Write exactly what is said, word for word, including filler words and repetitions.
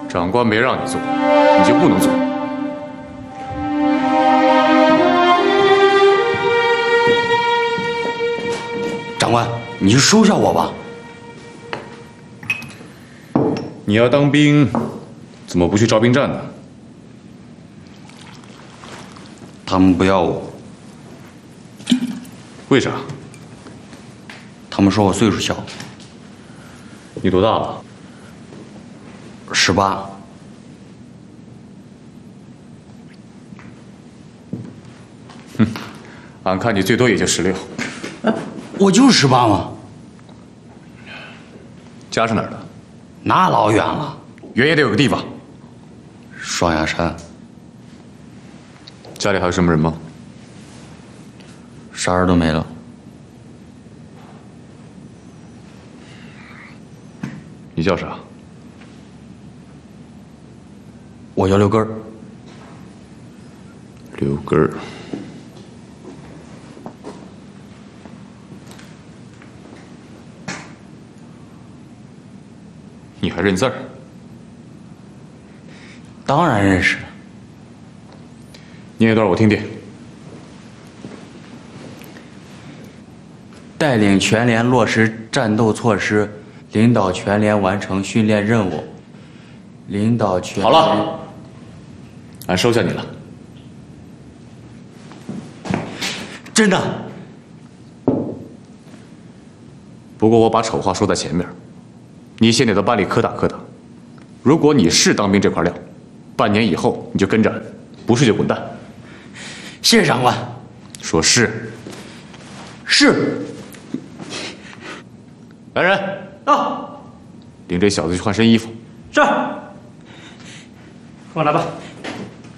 长官没让你做，你就不能做。 长官，你就收下我吧。 你要当兵，怎么不去招兵站呢？ 他们不要我。 为啥？ 他们说我岁数小。 你多大了？ 十八。 哼，俺看你最多也就十六。 我就是十八嘛。 家是哪儿的？ 那老远了， 远也得有个地方。 双鸭山。 家里还有什么人吗？ 啥人都没了。 你叫啥？ 我叫刘根儿。 刘根儿。你还认字儿？ 当然认识。 念一段我听听。 带领全连落实战斗措施，领导全连完成训练任务。领导全好了，俺收下你了。 真的。 不过我把丑话说在前面，你先得到班里磕打磕打。如果你是当兵这块料，半年以后你就跟着俺，不是就滚蛋。 谢谢长官。 说是。 是。 来人， 到。 领这小子去换身衣服。 是。跟我来吧。